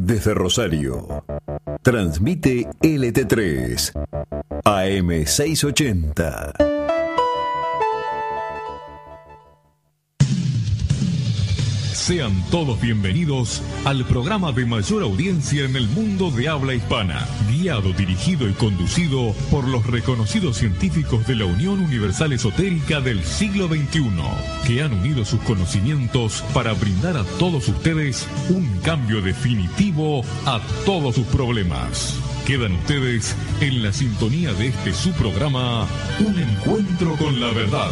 desde Rosario. Transmite LT3 AM 680. Sean todos bienvenidos al programa de mayor audiencia en el mundo de habla hispana, guiado, dirigido y conducido por los reconocidos científicos de la Unión Universal Esotérica del siglo XXI, que han unido sus conocimientos para brindar a todos ustedes un cambio definitivo a todos sus problemas. Quedan ustedes en la sintonía de este su programa, Un Encuentro con la Verdad.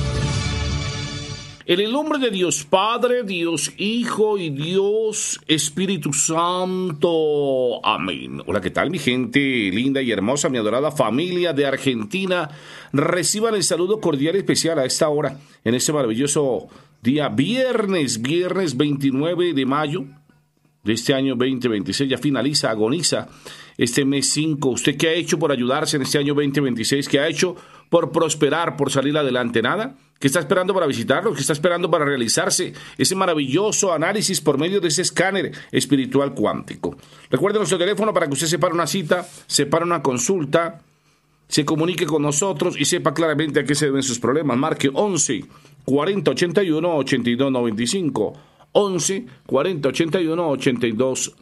En el nombre de Dios Padre, Dios Hijo y Dios Espíritu Santo. Amén. Hola, ¿qué tal, mi gente linda y hermosa, mi adorada familia de Argentina? Reciban el saludo cordial y especial a esta hora, en este maravilloso día, viernes 29 de mayo de este año 2026. Ya finaliza, agoniza este mes 5. ¿Usted qué ha hecho por ayudarse en este año 2026? ¿Qué ha hecho por prosperar, por salir adelante? ¿Nada? ¿Qué está esperando para visitarlo? ¿Qué está esperando para realizarse ese maravilloso análisis por medio de ese escáner espiritual cuántico? Recuerde nuestro teléfono para que usted separe una cita, separe una consulta, se comunique con nosotros y sepa claramente a qué se deben sus problemas. Marque 11 40 81 82 95. 11 40 81 82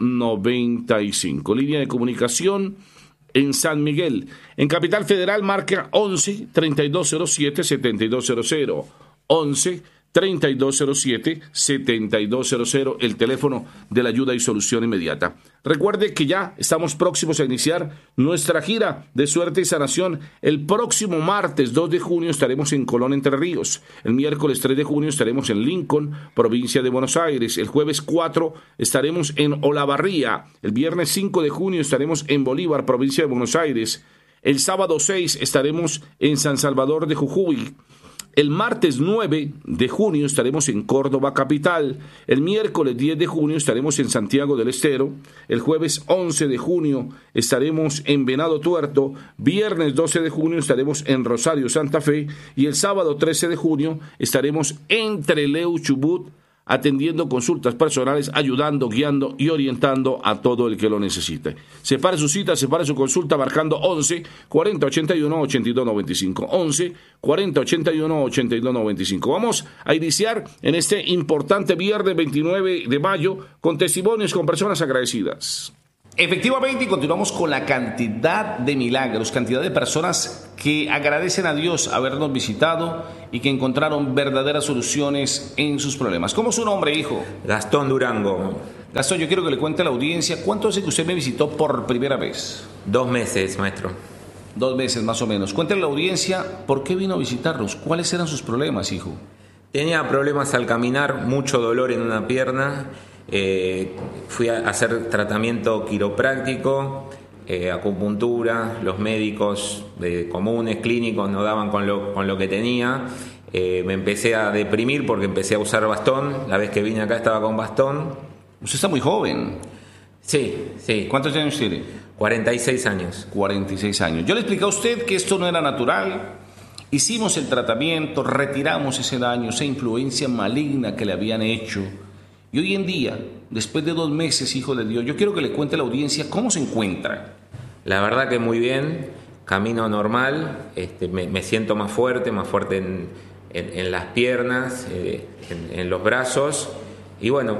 95. Línea de comunicación en San Miguel. En Capital Federal marca 11 3207 7200. 11 3207 7200, el teléfono de la ayuda y solución inmediata. Recuerde que ya estamos próximos a iniciar nuestra gira de suerte y sanación. El próximo martes 2 de junio estaremos en Colón, Entre Ríos. El miércoles 3 de junio estaremos en Lincoln, provincia de Buenos Aires. El jueves 4 estaremos en Olavarría. El viernes 5 de junio estaremos en Bolívar, provincia de Buenos Aires. El sábado 6 estaremos en San Salvador de Jujuy. El martes 9 de junio estaremos en Córdoba capital. El miércoles 10 de junio estaremos en Santiago del Estero. El jueves 11 de junio estaremos en Venado Tuerto. Viernes 12 de junio estaremos en Rosario, Santa Fe. Y el sábado 13 de junio estaremos en Trelew, Chubut, atendiendo consultas personales, ayudando, guiando y orientando a todo el que lo necesite. Separe su cita, separe su consulta marcando 11 40 81 82 95. 11 40 81 82 95. Vamos a iniciar en este importante viernes 29 de mayo con testimonios con personas agradecidas. Efectivamente, y continuamos con la cantidad de milagros, cantidad de personas que agradecen a Dios habernos visitado y que encontraron verdaderas soluciones en sus problemas. ¿Cómo es su nombre, hijo? Gastón Durango. Gastón, yo quiero que le cuente a la audiencia, ¿cuánto hace que usted me visitó por primera vez? 2 meses, maestro. 2 meses más o menos. Cuéntale a la audiencia, ¿por qué vino a visitarnos? ¿Cuáles eran sus problemas, hijo? Tenía problemas al caminar, mucho dolor en una pierna. Fui a hacer tratamiento quiropráctico, acupuntura. Los médicos comunes, clínicos, no daban con lo que tenía. Me empecé a deprimir porque empecé a usar bastón. La vez que vine acá estaba con bastón. Usted está muy joven. Sí. ¿Cuántos años tiene? 46 años. 46 años. Yo le expliqué a usted que esto no era natural. Hicimos el tratamiento, retiramos ese daño, esa influencia maligna que le habían hecho. Y hoy en día, después de 2 meses, hijo de Dios, yo quiero que le cuente a la audiencia cómo se encuentra. La verdad que muy bien, camino normal, me siento más fuerte en las piernas, en los brazos. Y bueno,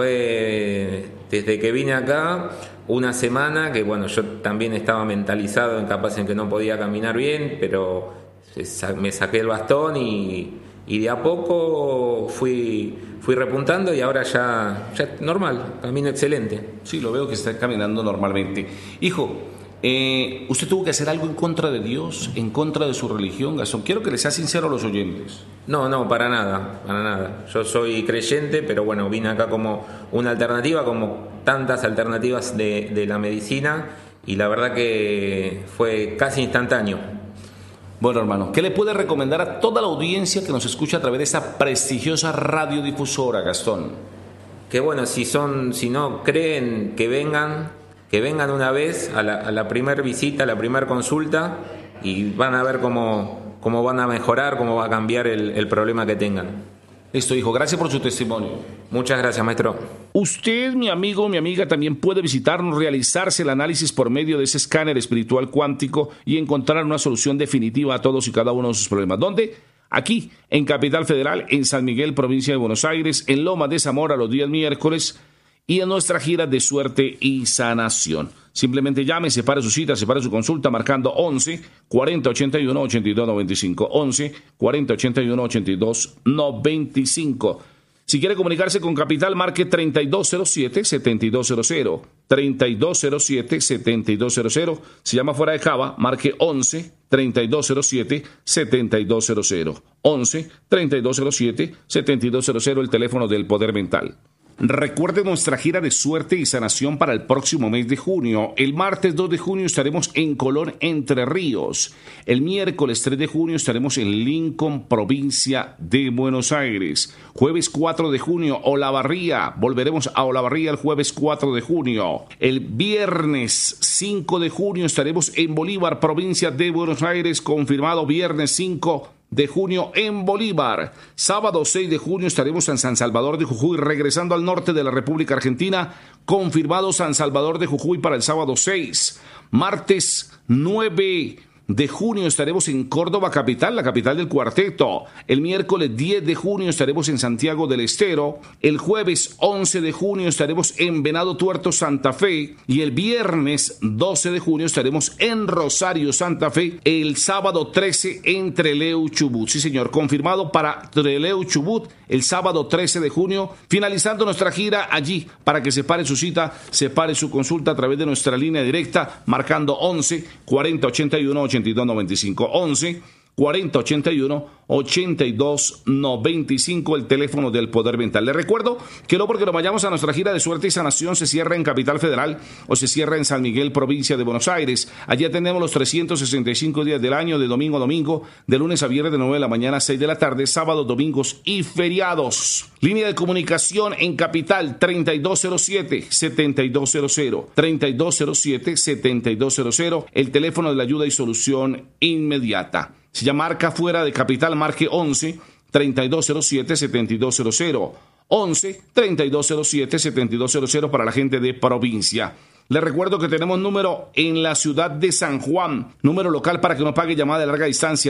fue desde que vine acá una semana que bueno, yo también estaba mentalizado en que no podía caminar bien, pero me saqué el bastón y de a poco fui repuntando y ahora ya normal, camino excelente. Sí, lo veo que está caminando normalmente. Hijo, ¿usted tuvo que hacer algo en contra de Dios, en contra de su religión, Gastón? Quiero que le sea sincero a los oyentes. No, para nada. Yo soy creyente, pero bueno, vine acá como una alternativa, como tantas alternativas de la medicina, y la verdad que fue casi instantáneo. Bueno, hermano, ¿qué le puede recomendar a toda la audiencia que nos escucha a través de esta prestigiosa radiodifusora, Gastón? Que bueno, si no creen, que vengan una vez a la primer visita, a la primer consulta, y van a ver cómo van a mejorar, cómo va a cambiar el problema que tengan. Listo, hijo. Gracias por su testimonio. Muchas gracias, maestro. Usted, mi amigo, mi amiga, también puede visitarnos, realizarse el análisis por medio de ese escáner espiritual cuántico y encontrar una solución definitiva a todos y cada uno de sus problemas. ¿Dónde? Aquí, en Capital Federal, en San Miguel, provincia de Buenos Aires, en Loma de Zamora los días miércoles y en nuestra gira de suerte y sanación. Simplemente llame, separe su cita, separe su consulta marcando 11 40 81 82 95. 11 40 81 82 95. Si quiere comunicarse con Capital, marque 3207-7200. 3207-7200. Si llama fuera de Cava, marque 11 3207-7200. 11 3207-7200, el teléfono del Poder Mental. Recuerde nuestra gira de suerte y sanación para el próximo mes de junio. El martes 2 de junio estaremos en Colón, Entre Ríos. El miércoles 3 de junio estaremos en Lincoln, provincia de Buenos Aires. Jueves 4 de junio, Olavarría. Volveremos a Olavarría el jueves 4 de junio. El viernes 5 de junio estaremos en Bolívar, provincia de Buenos Aires. Confirmado viernes 5 de junio en Bolívar. Sábado 6 de junio estaremos en San Salvador de Jujuy, regresando al norte de la República Argentina. Confirmado San Salvador de Jujuy para el sábado 6. Martes 9 de junio estaremos en Córdoba capital, la capital del cuarteto. El miércoles 10 de junio estaremos en Santiago del Estero. El jueves 11 de junio estaremos en Venado Tuerto, Santa Fe. Y el viernes 12 de junio estaremos en Rosario, Santa Fe. El sábado 13 en Trelew, Chubut. Sí, señor, confirmado para Trelew, Chubut el sábado 13 de junio. Finalizando nuestra gira allí, para que separe su cita, separe su consulta a través de nuestra línea directa, marcando 11 40 81 82 95. 11 40 81 82 95, el teléfono del Poder Mental. Les recuerdo que no porque nos vayamos a nuestra gira de suerte y sanación se cierra en Capital Federal o se cierra en San Miguel, provincia de Buenos Aires. Allí atendemos los 365 días del año, de domingo a domingo, de lunes a viernes de 9 de la mañana a 6 de la tarde, sábados, domingos y feriados. Línea de comunicación en Capital 3207-7200. 3207-7200, el teléfono de la ayuda y solución inmediata. Si ya marca fuera de Capital, marque 11 3207 7200. 11 3207 7200 para la gente de provincia. Les recuerdo que tenemos número en la ciudad de San Juan, número local para que nos pague llamada de larga distancia,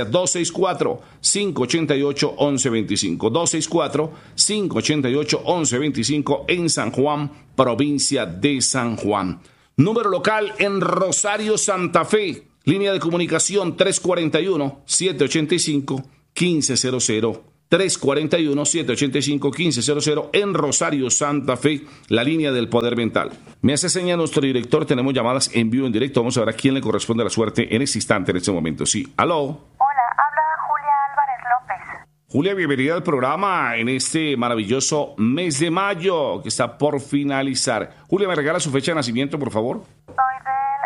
264-588-1125. 264-588-1125 en San Juan, provincia de San Juan. Número local en Rosario, Santa Fe. Línea de comunicación 341-785-1500. 341-785-1500 en Rosario, Santa Fe, la línea del Poder Mental. Me hace señal nuestro director, tenemos llamadas en vivo, en directo. Vamos a ver a quién le corresponde la suerte en este instante, en este momento. Sí, aló. Hola, habla Julia Álvarez López. Julia, bienvenida al programa en este maravilloso mes de mayo que está por finalizar. Julia, ¿me regala su fecha de nacimiento, por favor? Soy del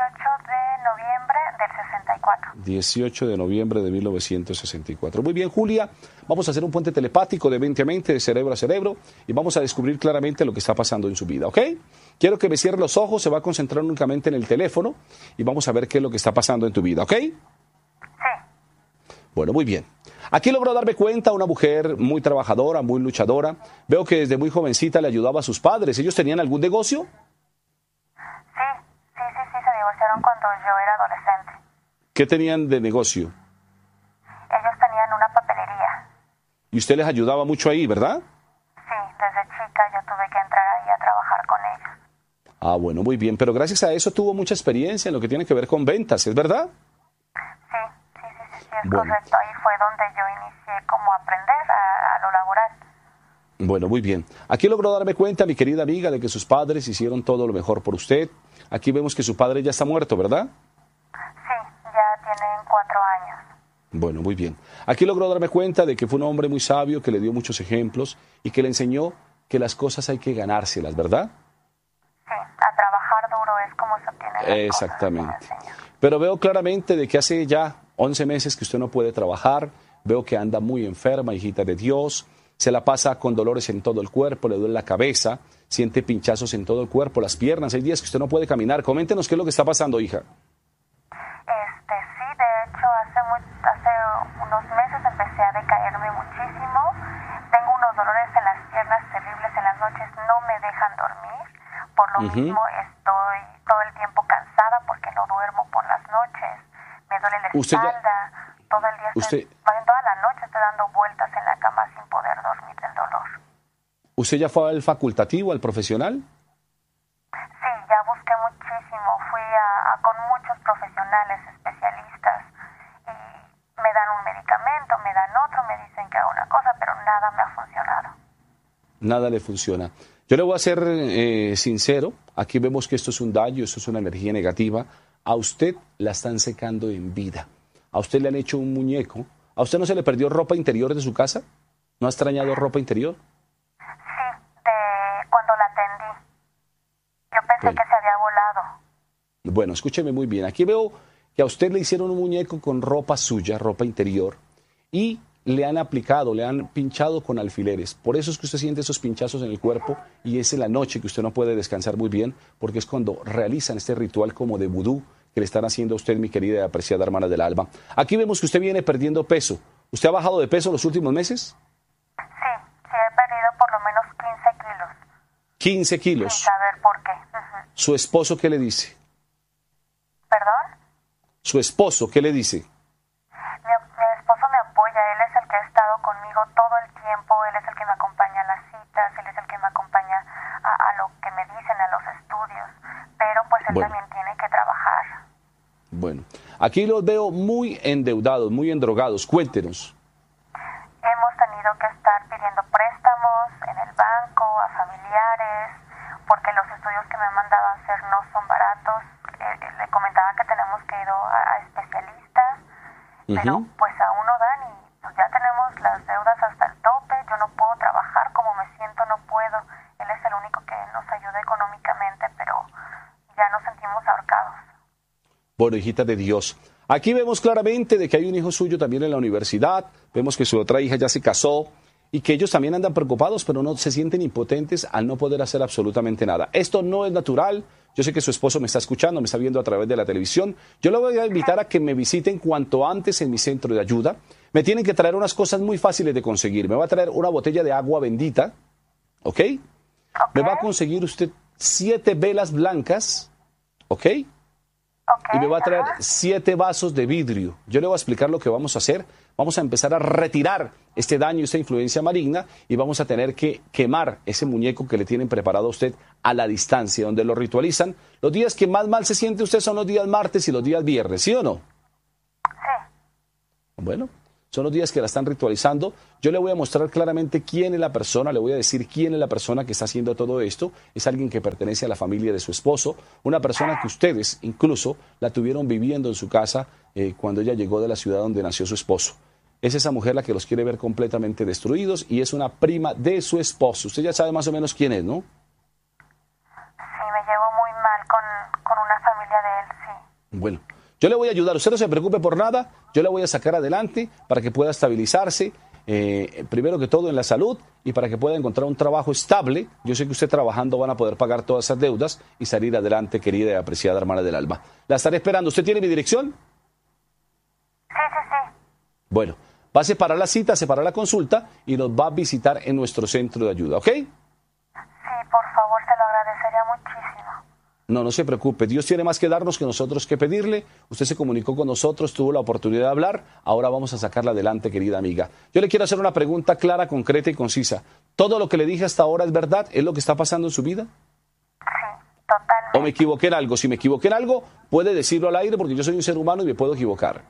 18 de noviembre de 1964. Muy bien, Julia, vamos a hacer un puente telepático de mente a mente, de cerebro a cerebro, y vamos a descubrir claramente lo que está pasando en su vida, ¿ok? Quiero que me cierre los ojos, se va a concentrar únicamente en el teléfono, y vamos a ver qué es lo que está pasando en tu vida, ¿ok? Sí. Bueno, muy bien. Aquí logro darme cuenta, una mujer muy trabajadora, muy luchadora. Veo que desde muy jovencita le ayudaba a sus padres. ¿Ellos tenían algún negocio? Sí, se divorciaron cuando yo era adolescente. ¿Qué tenían de negocio? Ellos tenían una papelería. Y usted les ayudaba mucho ahí, ¿verdad? Sí, desde chica yo tuve que entrar ahí a trabajar con ellos. Ah, bueno, muy bien. Pero gracias a eso tuvo mucha experiencia en lo que tiene que ver con ventas, ¿es verdad? Sí, es correcto. Ahí fue donde yo inicié como a aprender a lo laboral. Bueno, muy bien. Aquí logro darme cuenta, mi querida amiga, de que sus padres hicieron todo lo mejor por usted. Aquí vemos que su padre ya está muerto, ¿verdad? Tienen 4 años. Bueno, muy bien. Aquí logro darme cuenta de que fue un hombre muy sabio, que le dio muchos ejemplos y que le enseñó que las cosas hay que ganárselas, ¿verdad? Sí, a trabajar duro es como se obtienen las Exactamente. cosas. Pero veo claramente de que hace ya 11 meses que usted no puede trabajar. Veo que anda muy enferma, hijita de Dios. Se la pasa con dolores en todo el cuerpo, le duele la cabeza, siente pinchazos en todo el cuerpo, las piernas. Hay días que usted no puede caminar. Coméntenos qué es lo que está pasando, hija. Sí, de hecho hace unos meses empecé a decaerme muchísimo. Tengo dolores en las piernas terribles en las noches no me dejan dormir. Por lo mismo estoy todo el tiempo cansada porque no duermo por las noches. Me duele la espalda. Todo el día toda la noche estoy dando vueltas en la cama sin poder dormir del dolor. ¿Usted ya fue al facultativo, al profesional? Sí, ya busqué muchísimo. Fui con muchos profesionales, especialistas, y me dan un medicamento, me dan otro, me dicen que haga una cosa, pero nada me ha funcionado. Nada le funciona. Yo le voy a ser sincero. Aquí vemos que esto es un daño, esto es una energía negativa. A usted la están secando en vida. A usted le han hecho un muñeco. ¿A usted no se le perdió ropa interior de su casa? ¿No ha extrañado ropa interior? Sí, cuando la atendí. Yo pensé que se había volado. Bueno, escúcheme muy bien. Aquí veo que a usted le hicieron un muñeco con ropa suya, ropa interior, y le han aplicado, le han pinchado con alfileres. Por eso es que usted siente esos pinchazos en el cuerpo y es en la noche que usted no puede descansar muy bien, porque es cuando realizan este ritual como de vudú que le están haciendo a usted, mi querida y apreciada hermana del alma. Aquí vemos que usted viene perdiendo peso. ¿Usted ha bajado de peso los últimos meses? Sí, he perdido por lo menos 15 kilos. 15 kilos. Sin saber por qué. ¿Su esposo qué le dice? ¿Perdón? ¿Su esposo qué le dice? Mi esposo me apoya, él es el que ha estado conmigo todo el tiempo, él es el que me acompaña a las citas, él es el que me acompaña a lo que me dicen, a los estudios, pero pues él también tiene que trabajar. Bueno, aquí los veo muy endeudados, muy endrogados. Cuéntenos. Hemos tenido que estar pidiendo préstamos en el banco, a familiares, porque los estudios que me han mandado a hacer no son baratos. Le comentaba que tenemos que ir a especialistas, pero pues aún no dan y pues ya tenemos las deudas hasta el tope. Yo no puedo trabajar como me siento, no puedo. Él es el único que nos ayuda económicamente, pero ya nos sentimos ahorcados. Bueno, hijita de Dios, aquí vemos claramente de que hay un hijo suyo también en la universidad, vemos que su otra hija ya se casó y que ellos también andan preocupados, pero no se sienten impotentes al no poder hacer absolutamente nada. Esto no es natural. Yo sé que su esposo me está escuchando, me está viendo a través de la televisión. Yo le voy a invitar a que me visiten cuanto antes en mi centro de ayuda. Me tienen que traer unas cosas muy fáciles de conseguir. Me va a traer una botella de agua bendita, ¿ok? Me va a conseguir usted 7 velas blancas, ¿ok? Y me va a traer 7 vasos de vidrio. Yo le voy a explicar lo que vamos a hacer. Vamos a empezar a retirar este daño, esta influencia maligna, y vamos a tener que quemar ese muñeco que le tienen preparado a usted a la distancia, donde lo ritualizan. Los días que más mal se siente usted son los días martes y los días viernes, ¿sí o no? Sí. Bueno, son los días que la están ritualizando. Yo le voy a mostrar claramente quién es la persona, le voy a decir quién es la persona que está haciendo todo esto. Es alguien que pertenece a la familia de su esposo, una persona que ustedes incluso la tuvieron viviendo en su casa cuando ella llegó de la ciudad donde nació su esposo. Es esa mujer la que los quiere ver completamente destruidos y es una prima de su esposo. Usted ya sabe más o menos quién es, ¿no? Sí, me llevo muy mal con una familia de él, sí. Bueno, yo le voy a ayudar. Usted no se preocupe por nada. Yo le voy a sacar adelante para que pueda estabilizarse, primero que todo en la salud y para que pueda encontrar un trabajo estable. Yo sé que usted trabajando van a poder pagar todas esas deudas y salir adelante, querida y apreciada hermana del alma. La estaré esperando. ¿Usted tiene mi dirección? Sí, sí, sí. Bueno, va a separar la cita, separar la consulta y nos va a visitar en nuestro centro de ayuda, ¿ok? Sí, por favor, se lo agradecería muchísimo. No se preocupe. Dios tiene más que darnos que nosotros que pedirle. Usted se comunicó con nosotros, tuvo la oportunidad de hablar. Ahora vamos a sacarla adelante, querida amiga. Yo le quiero hacer una pregunta clara, concreta y concisa. ¿Todo lo que le dije hasta ahora es verdad? ¿Es lo que está pasando en su vida? Sí, totalmente. ¿O me equivoqué en algo? Si me equivoqué en algo, puede decirlo al aire porque yo soy un ser humano y me puedo equivocar.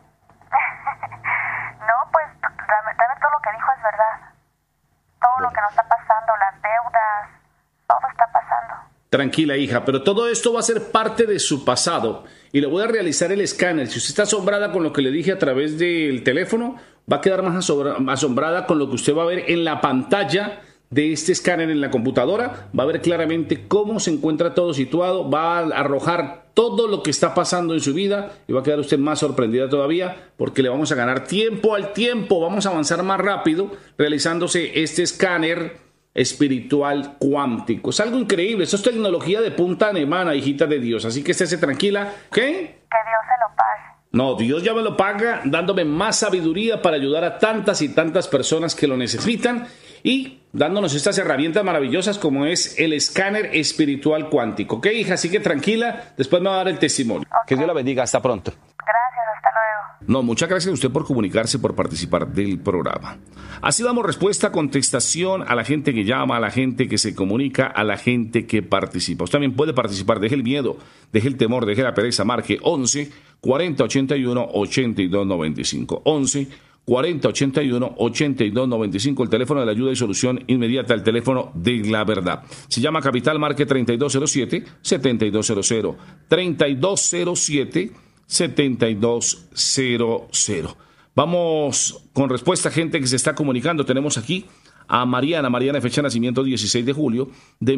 Todo lo que dijo es verdad. Todo lo que nos está pasando, las deudas, todo está pasando. Tranquila, hija, pero todo esto va a ser parte de su pasado y le voy a realizar el escáner. Si usted está asombrada con lo que le dije a través del teléfono, va a quedar más asombrada con lo que usted va a ver en la pantalla de este escáner en la computadora. Va a ver claramente cómo se encuentra todo situado, va a arrojar todo lo que está pasando en su vida y va a quedar usted más sorprendida todavía porque le vamos a ganar tiempo al tiempo. Vamos a avanzar más rápido realizándose este escáner espiritual cuántico. Es algo increíble. Esto es tecnología de punta alemana, hijita de Dios. Así que estése tranquila. ¿Qué? Que Dios se lo pague. No, Dios ya me lo paga dándome más sabiduría para ayudar a tantas y tantas personas que lo necesitan. y dándonos estas herramientas maravillosas como es el escáner espiritual cuántico. ¿Ok, hija? Así que tranquila, después me va a dar el testimonio. Okay. Que Dios la bendiga, hasta pronto. Gracias, hasta luego. No, muchas gracias a usted por comunicarse, por participar del programa. Así damos respuesta, contestación a la gente que llama, a la gente que se comunica, a la gente que participa. Usted también puede participar, deje el miedo, deje el temor, deje la pereza, marque 11 40 81 82 95. 11 40 81 82 95, el teléfono de la ayuda y solución inmediata, el teléfono de la verdad. Se llama Capital, marque 3207 7200 3207 7200. Vamos con respuesta, gente que se está comunicando. Tenemos aquí a Mariana, fecha de nacimiento 16 de julio de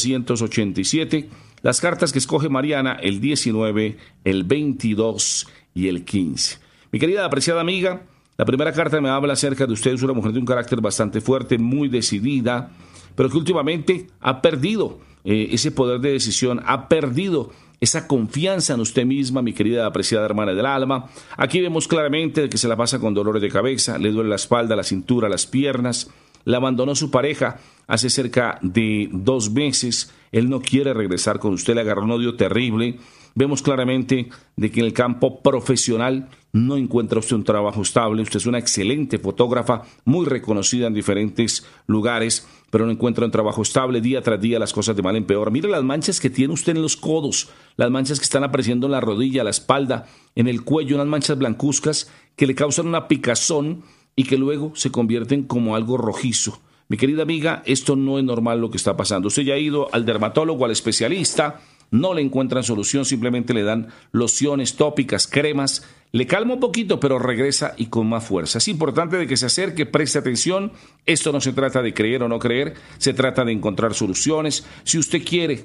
1987. Las cartas que escoge Mariana, el 19, el 22 y el 15. Mi querida apreciada amiga, la primera carta me habla acerca de usted. Es una mujer de un carácter bastante fuerte, muy decidida, pero que últimamente ha perdido ese poder de decisión, ha perdido esa confianza en usted misma, mi querida apreciada hermana del alma. Aquí vemos claramente que se la pasa con dolores de cabeza, le duele la espalda, la cintura, las piernas. La abandonó su pareja hace cerca de 2 meses. Él no quiere regresar con usted, le agarró un odio terrible. Vemos claramente de que en el campo profesional no encuentra usted un trabajo estable. Usted es una excelente fotógrafa, muy reconocida en diferentes lugares, pero no encuentra un trabajo estable. Día tras día las cosas de mal en peor. Mire las manchas que tiene usted en los codos, las manchas que están apareciendo en la rodilla, la espalda, en el cuello, unas manchas blancuzcas que le causan una picazón y que luego se convierten como algo rojizo. Mi querida amiga, esto no es normal lo que está pasando. Usted ya ha ido al dermatólogo, al especialista, no le encuentran solución, simplemente le dan lociones tópicas, cremas, le calma un poquito, pero regresa y con más fuerza. Es importante de que se acerque, preste atención. Esto no se trata de creer o no creer, se trata de encontrar soluciones. Si usted quiere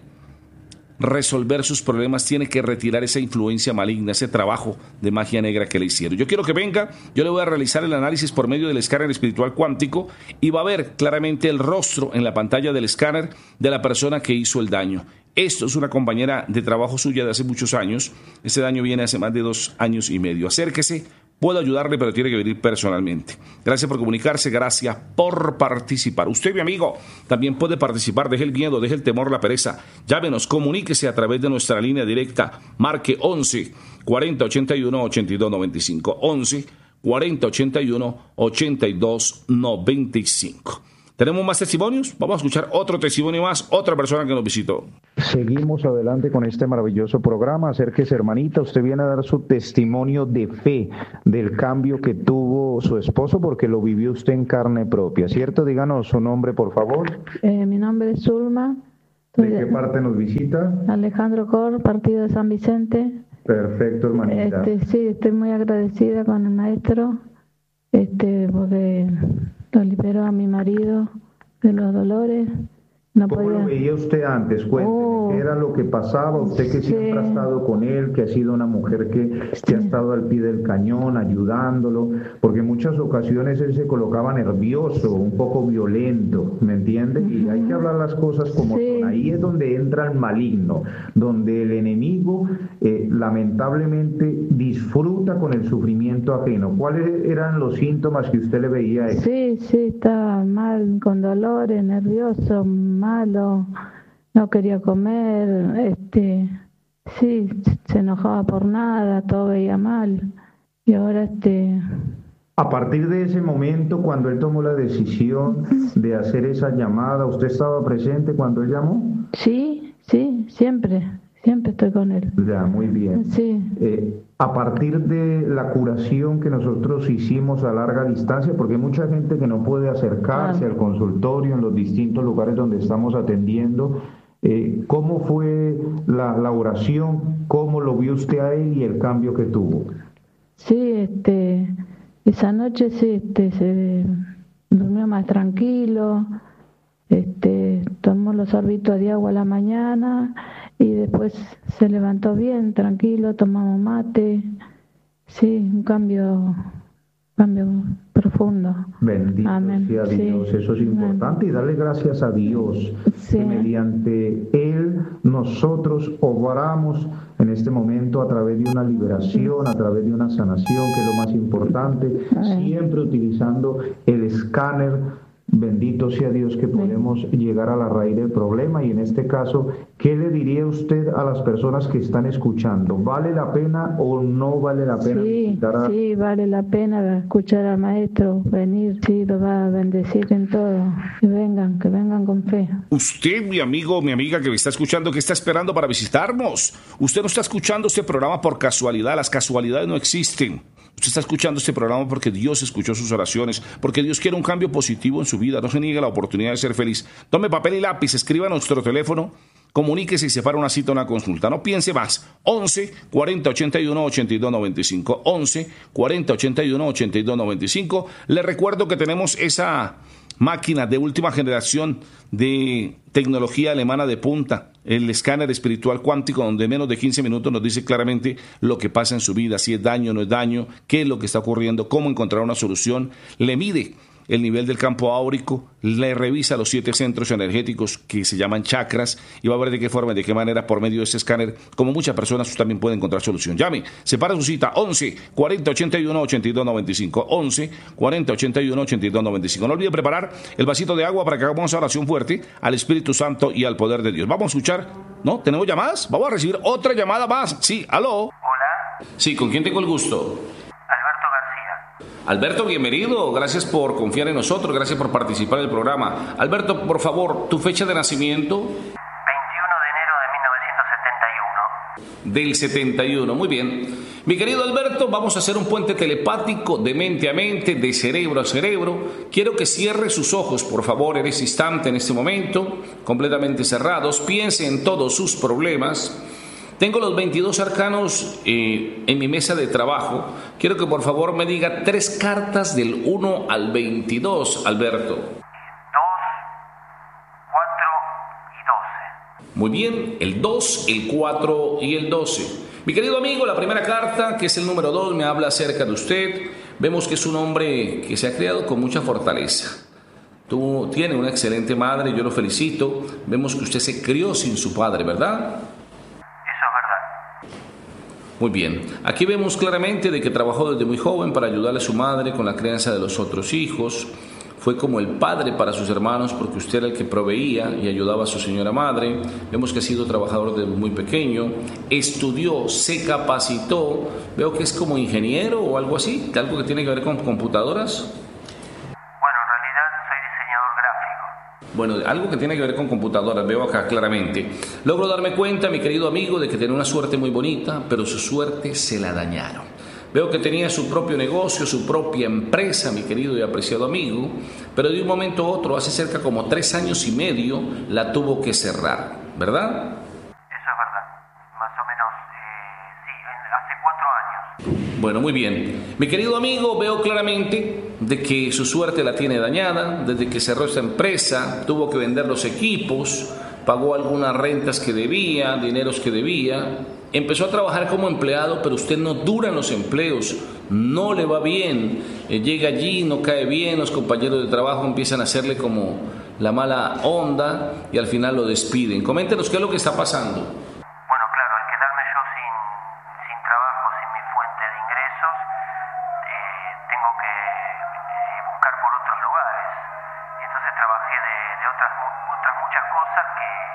resolver sus problemas, tiene que retirar esa influencia maligna, ese trabajo de magia negra que le hicieron. Yo quiero que venga, yo le voy a realizar el análisis por medio del escáner espiritual cuántico y va a ver claramente el rostro en la pantalla del escáner de la persona que hizo el daño. Esto es una compañera de trabajo suya de hace muchos años. Este daño viene hace más de 2 años y medio. Acérquese, puedo ayudarle, pero tiene que venir personalmente. Gracias por comunicarse, gracias por participar. Usted, mi amigo, también puede participar. Deje el miedo, deje el temor, la pereza. Llámenos, comuníquese a través de nuestra línea directa. Marque 11 40 81 82 95. 11 40 81 82 95. ¿Tenemos más testimonios? Vamos a escuchar otro testimonio más, otra persona que nos visitó. Seguimos adelante con este maravilloso programa. Acérquese, hermanita, usted viene a dar su testimonio de fe del cambio que tuvo su esposo porque lo vivió usted en carne propia, ¿cierto? Díganos su nombre, por favor. Mi nombre es Zulma. ¿De qué parte nos visita? Alejandro Cor, partido de San Vicente. Perfecto, hermanita. Sí, estoy muy agradecida con el maestro, porque lo liberó a mi marido de los dolores. No ¿Cómo podía... lo veía usted antes? Cuénteme, ¿qué era lo que pasaba? Usted que siempre ha estado con él, que ha sido una mujer que ha estado al pie del cañón, ayudándolo, porque en muchas ocasiones él se colocaba nervioso, un poco violento, ¿me entiende? Y hay que hablar las cosas como son. Ahí es donde entra el maligno, donde el enemigo lamentablemente disfruta con el sufrimiento ajeno. ¿Cuáles eran los síntomas que usted le veía a él? Sí, estaba mal, con dolores, nervioso, malo, no quería comer, sí, se enojaba por nada, todo veía mal. Y ahora A partir de ese momento, cuando él tomó la decisión de hacer esa llamada, ¿usted estaba presente cuando él llamó? Sí, siempre estoy con él. Ya, muy bien. Sí. A partir de la curación que nosotros hicimos a larga distancia, porque hay mucha gente que no puede acercarse al consultorio en los distintos lugares donde estamos atendiendo, ¿cómo fue la oración? ¿Cómo lo vio usted a él y el cambio que tuvo? Sí, esa noche sí, se durmió más tranquilo, tomó los sorbitos de agua a la mañana y después se levantó bien, tranquilo, tomamos mate. Sí, un cambio profundo. Bendito Amén. sea Dios, Sí. eso es importante. Y darle gracias a Dios Sí. que mediante Él nosotros obramos en este momento a través de una liberación, a través de una sanación, que es lo más importante, siempre utilizando el escáner bendito sea Dios que podemos llegar a la raíz del problema. Y en este caso, ¿qué le diría usted a las personas que están escuchando? ¿Vale la pena o no vale la pena? Sí, vale la pena escuchar al maestro, venir, sí, lo va a bendecir en todo. Que vengan con fe. Usted, mi amigo, mi amiga que me está escuchando, ¿qué está esperando para visitarnos? Usted no está escuchando este programa por casualidad, las casualidades no existen. Usted está escuchando este programa porque Dios escuchó sus oraciones, porque Dios quiere un cambio positivo en su vida. No se niegue la oportunidad de ser feliz. Tome papel y lápiz, escriba a nuestro teléfono, comuníquese y se para una cita, una consulta. No piense más. 11 40 81 82 95. 11 40 81 82 95. Le recuerdo que tenemos esa máquina de última generación de tecnología alemana de punta, el escáner espiritual cuántico, donde en menos de 15 minutos nos dice claramente lo que pasa en su vida, si es daño o no es daño, qué es lo que está ocurriendo, cómo encontrar una solución. Le mide el nivel del campo áurico, le revisa los 7 centros energéticos que se llaman chakras y va a ver de qué forma y de qué manera por medio de ese escáner, como muchas personas, usted también puede encontrar solución. Llame, separa su cita, 11 40 81 82 95, 11 40 81 82 95. No olvide preparar el vasito de agua para que hagamos oración fuerte al Espíritu Santo y al poder de Dios. Vamos a escuchar, ¿no? ¿Tenemos llamadas? Vamos a recibir otra llamada más. Sí, aló. Hola. Sí, ¿con quién tengo el gusto? Alberto, bienvenido, gracias por confiar en nosotros, gracias por participar en el programa. Alberto, por favor, tu fecha de nacimiento. 21 de enero de 1971. Del 71, muy bien. Mi querido Alberto, vamos a hacer un puente telepático de mente a mente, de cerebro a cerebro. Quiero que cierre sus ojos, por favor, en este instante, en este momento, completamente cerrados. Piense en todos sus problemas. Tengo los 22 arcanos en mi mesa de trabajo. Quiero que por favor me diga 3 cartas del 1 al 22, Alberto. 2, 4 y 12. Muy bien, el 2, el 4 y el 12. Mi querido amigo, la primera carta, que es el número 2, me habla acerca de usted. Vemos que es un hombre que se ha criado con mucha fortaleza. Tú tienes una excelente madre, yo lo felicito. Vemos que usted se crió sin su padre, ¿verdad? Muy bien, aquí vemos claramente de que trabajó desde muy joven para ayudarle a su madre con la crianza de los otros hijos. Fue como el padre para sus hermanos porque usted era el que proveía y ayudaba a su señora madre. Vemos que ha sido trabajador desde muy pequeño, estudió, se capacitó. Veo que es como ingeniero o algo así, algo que tiene que ver con computadoras. Bueno, algo que tiene que ver con computadoras, veo acá claramente. Logro darme cuenta, mi querido amigo, de que tenía una suerte muy bonita, pero su suerte se la dañaron. Veo que tenía su propio negocio, su propia empresa, mi querido y apreciado amigo, pero de un momento a otro, hace cerca como 3 años y medio, la tuvo que cerrar, ¿verdad? Eso es verdad, más o menos, sí, hace 4 años. Bueno, muy bien. Mi querido amigo, veo claramente de que su suerte la tiene dañada. Desde que cerró esta empresa, tuvo que vender los equipos, pagó algunas rentas que debía, dineros que debía. Empezó a trabajar como empleado, pero usted no dura en los empleos, no le va bien. Llega allí, no cae bien, los compañeros de trabajo empiezan a hacerle como la mala onda y al final lo despiden. Coméntenos qué es lo que está pasando. Bueno, claro, al quedarme yo sin trabajo, sin mi fuente de ingresos, tengo que buscar por otros lugares. Y entonces trabajé de otras muchas cosas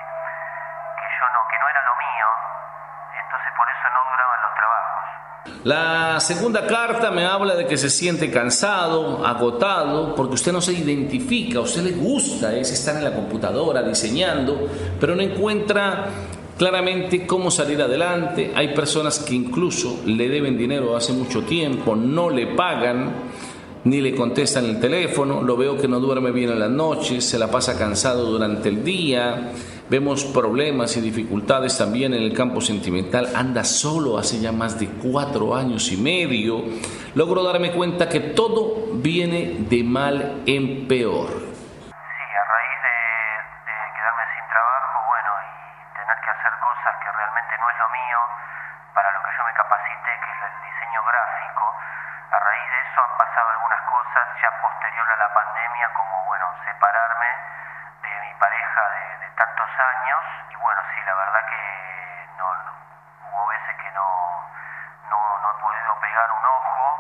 que no era lo mío. Entonces por eso no duraban los trabajos. La segunda carta me habla de que se siente cansado, agotado, porque usted no se identifica, a usted le gusta es estar en la computadora diseñando, pero no encuentra claramente cómo salir adelante. Hay personas que incluso le deben dinero hace mucho tiempo, no le pagan, ni le contestan el teléfono. Lo veo que no duerme bien en las noches, se la pasa cansado durante el día. Vemos problemas y dificultades también en el campo sentimental. Anda solo hace ya más de 4 años y medio. Logro darme cuenta que todo viene de mal en peor. Sí, a raíz de quedarme sin trabajo, bueno, y tener que hacer cosas que realmente no es lo mío, para lo que yo me capacité, que es el diseño gráfico. A raíz de eso han pasado algunas cosas ya posterior a la pandemia, como, bueno, separarme de mi pareja de tantos años. Y bueno, sí, la verdad que no hubo veces que no he podido pegar un ojo,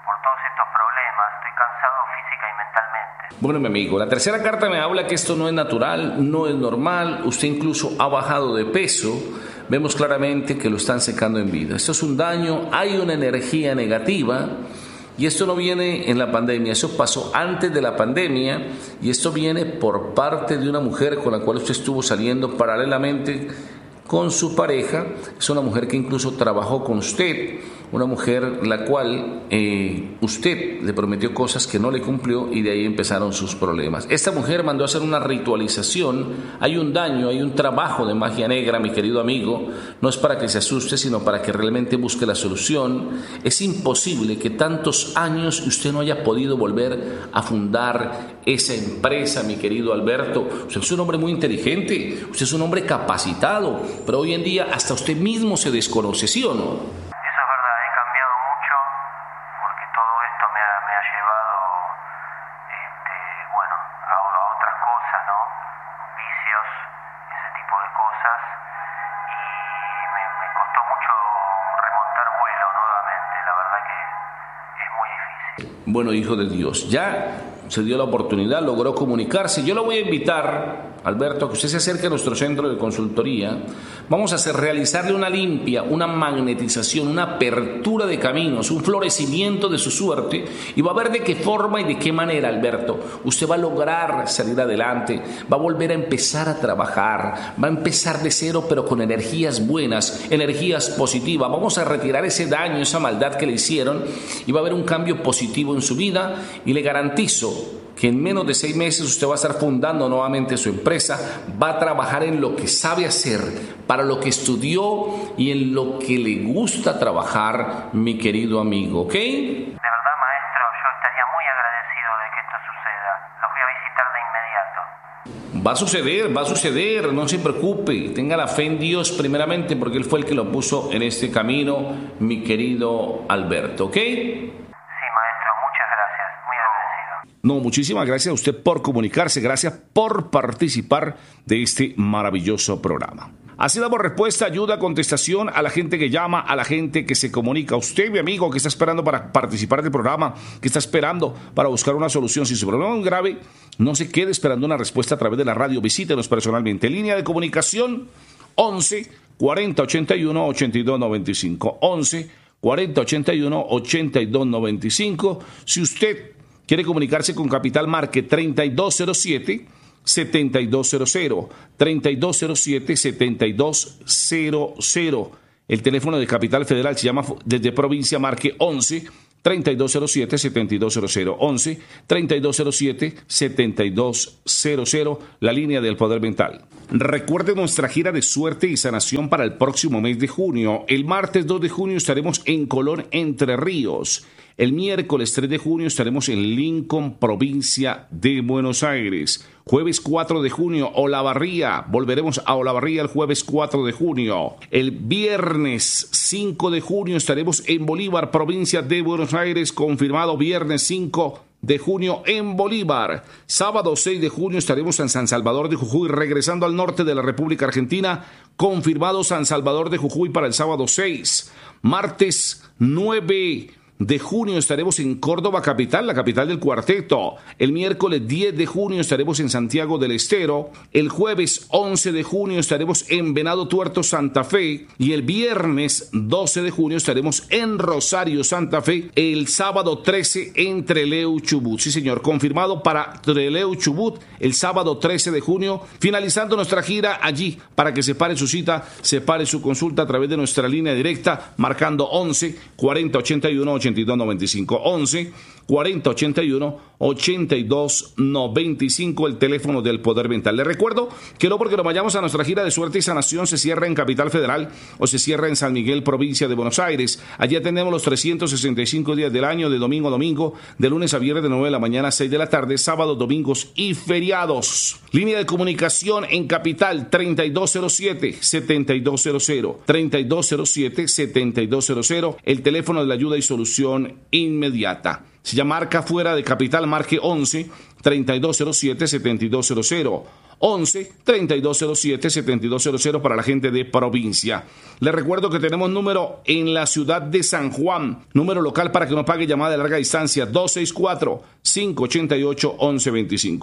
por todos estos problemas. Estoy cansado física y mentalmente. Bueno, mi amigo, la tercera carta me habla que esto no es natural, no es normal. Usted incluso ha bajado de peso. Vemos claramente que lo están secando en vida. Esto es un daño, hay una energía negativa. Y esto no viene en la pandemia, eso pasó antes de la pandemia y esto viene por parte de una mujer con la cual usted estuvo saliendo paralelamente con su pareja. Es una mujer que incluso trabajó con usted, una mujer la cual usted le prometió cosas que no le cumplió y de ahí empezaron sus problemas. Esta mujer mandó a hacer una ritualización, hay un daño, hay un trabajo de magia negra, mi querido amigo, no es para que se asuste, sino para que realmente busque la solución. Es imposible que tantos años usted no haya podido volver a fundar esa empresa, mi querido Alberto. Usted es un hombre muy inteligente, usted es un hombre capacitado, pero hoy en día hasta usted mismo se desconoce, ¿sí o no? Bueno, hijo de Dios, ya se dio la oportunidad, logró comunicarse. Yo lo voy a invitar, Alberto, a que usted se acerque a nuestro centro de consultoría. Vamos a realizarle una limpia, una magnetización, una apertura de caminos, un florecimiento de su suerte, y va a ver de qué forma y de qué manera, Alberto, usted va a lograr salir adelante, va a volver a empezar a trabajar, va a empezar de cero, pero con energías buenas, energías positivas. Vamos a retirar ese daño, esa maldad que le hicieron, y va a haber un cambio positivo en su vida, y le garantizo que en menos de 6 meses usted va a estar fundando nuevamente su empresa, va a trabajar en lo que sabe hacer, para lo que estudió y en lo que le gusta trabajar, mi querido amigo, ¿ok? De verdad, maestro, yo estaría muy agradecido de que esto suceda. Los voy a visitar de inmediato. Va a suceder, no se preocupe, tenga la fe en Dios primeramente, porque Él fue el que lo puso en este camino, mi querido Alberto, ¿ok? No, muchísimas gracias a usted por comunicarse, gracias por participar de este maravilloso programa. Así damos respuesta, ayuda, contestación a la gente que llama, a la gente que se comunica. Usted, mi amigo, que está esperando para participar del programa, que está esperando para buscar una solución. Si su problema es grave, no se quede esperando una respuesta a través de la radio. Visítenos personalmente. Línea de comunicación 11 40 81 82 95. 11 40 81 82 95. Si usted quiere comunicarse con Capital, marque 3207-7200, 3207-7200. El teléfono de Capital Federal se llama desde provincia, marque 11 3207-7200, 11 3207-7200, la línea del poder mental. Recuerde nuestra gira de suerte y sanación para el próximo mes de junio. El martes 2 de junio estaremos en Colón, Entre Ríos. El miércoles 3 de junio estaremos en Lincoln, provincia de Buenos Aires. Jueves 4 de junio, Olavarría. Volveremos a Olavarría el jueves 4 de junio. El viernes 5 de junio estaremos en Bolívar, provincia de Buenos Aires. Confirmado, viernes 5 de junio en Bolívar. Sábado 6 de junio estaremos en San Salvador de Jujuy, regresando al norte de la República Argentina. Confirmado San Salvador de Jujuy para el sábado 6. Martes 9 de junio estaremos en Córdoba capital, la capital del cuarteto. El miércoles 10 de junio estaremos en Santiago del Estero. El jueves 11 de junio estaremos en Venado Tuerto, Santa Fe. Y el viernes 12 de junio estaremos en Rosario, Santa Fe. El sábado 13 en Trelew, Chubut. Sí, señor, confirmado para Trelew, Chubut el sábado 13 de junio. Finalizando nuestra gira allí, para que separe su cita, separe su consulta a través de nuestra línea directa, marcando 11 40 81 82 95, 11 40 81 82 95, el teléfono del poder mental. Les recuerdo que no porque nos vayamos a nuestra gira de suerte y sanación se cierra en Capital Federal o se cierra en San Miguel, provincia de Buenos Aires. Allí tenemos los 365 días del año, de domingo a domingo, de lunes a viernes de 9 de la mañana a 6 de la tarde, sábados, domingos y feriados. Línea de comunicación en Capital 3207-7200, 3207-7200, el teléfono de la ayuda y solución inmediata. Si ya marca fuera de Capital, marque 11 3207 7200, 11-3207-7200 para la gente de provincia. Les recuerdo que tenemos número en la ciudad de San Juan, número local para que no pague llamada de larga distancia, 264-588-1125,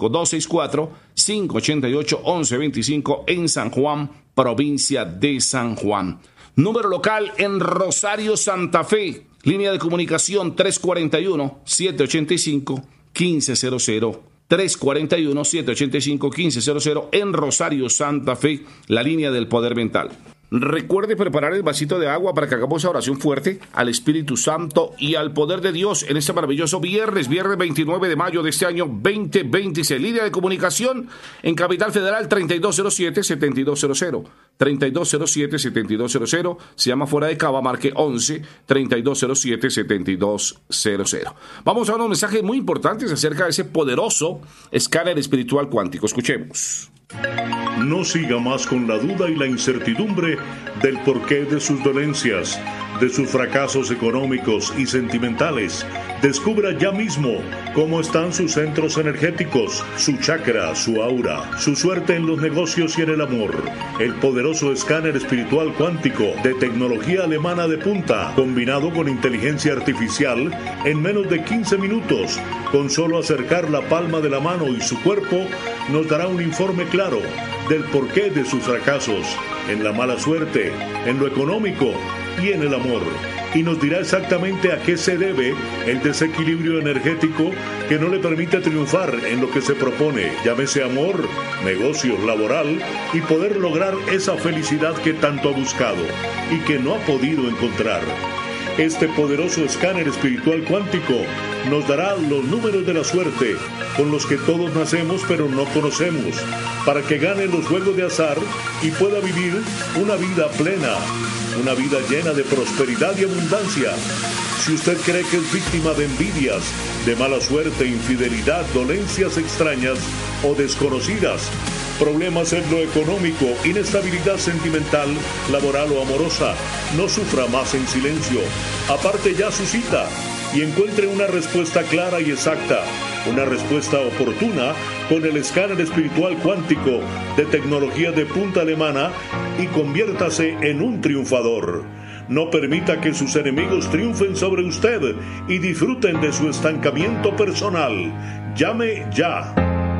264-588-1125 en San Juan, provincia de San Juan. Número local en Rosario, Santa Fe, línea de comunicación 341-785-1500. 341-785-1500 en Rosario, Santa Fe, la línea del poder mental. Recuerde preparar el vasito de agua para que hagamos oración fuerte al Espíritu Santo y al poder de Dios en este maravilloso viernes 29 de mayo de este año 2026. Línea de comunicación en Capital Federal 3207-7200. 3207-7200. Se llama fuera de Cava, marque 11-3207-7200. Vamos a unos mensajes muy importantes acerca de ese poderoso escáner espiritual cuántico. Escuchemos. No siga más con la duda y la incertidumbre del porqué de sus dolencias, de sus fracasos económicos y sentimentales. Descubra ya mismo cómo están sus centros energéticos, su chakra, su aura, su suerte en los negocios y en el amor. El poderoso escáner espiritual cuántico de tecnología alemana de punta, combinado con inteligencia artificial, en menos de 15 minutos, con solo acercar la palma de la mano y su cuerpo, nos dará un informe claro del porqué de sus fracasos, en la mala suerte, en lo económico y en el amor. Y nos dirá exactamente a qué se debe el desequilibrio energético que no le permite triunfar en lo que se propone, llámese amor, negocios, laboral, y poder lograr esa felicidad que tanto ha buscado y que no ha podido encontrar. Este poderoso escáner espiritual cuántico nos dará los números de la suerte con los que todos nacemos pero no conocemos, para que gane los juegos de azar y pueda vivir una vida plena, una vida llena de prosperidad y abundancia. Si usted cree que es víctima de envidias, de mala suerte, infidelidad, dolencias extrañas o desconocidas, problemas en lo económico, inestabilidad sentimental, laboral o amorosa, no sufra más en silencio. Aparte ya su cita y encuentre una respuesta clara y exacta, una respuesta oportuna con el escáner espiritual cuántico de tecnología de punta alemana y conviértase en un triunfador. No permita que sus enemigos triunfen sobre usted y disfruten de su estancamiento personal. Llame ya.